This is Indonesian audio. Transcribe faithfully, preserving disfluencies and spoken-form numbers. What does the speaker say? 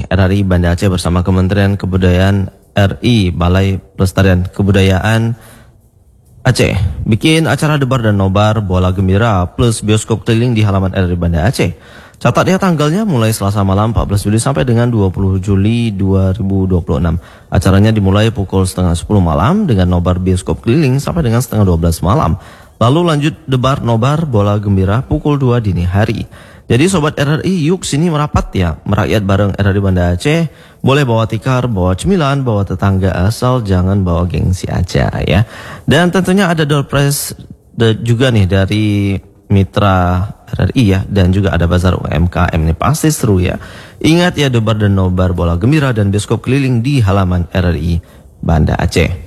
nih R R I Banda Aceh bersama Kementerian Kebudayaan R I, Balai Pelestarian Kebudayaan Aceh bikin acara debar dan nobar bola gembira plus bioskop keliling di halaman R R I Banda Aceh. Catat ya tanggalnya mulai Selasa malam empat belas Juli sampai dengan dua puluh Juli dua ribu dua puluh enam. Acaranya dimulai pukul setengah sepuluh malam dengan nobar bioskop keliling sampai dengan setengah dua belas malam. Lalu lanjut debar nobar bola gembira pukul dua dini hari. Jadi sobat R R I yuk sini merapat ya, merakyat bareng R R I Banda Aceh. Boleh bawa tikar, bawa cemilan, bawa tetangga, asal jangan bawa gengsi aja ya. Dan tentunya ada door prize juga nih dari mitra R R I ya, dan juga ada bazar U M K M, ini pasti seru ya. Ingat ya, debar dan nobar bola gembira dan bioskop keliling di halaman R R I Banda Aceh.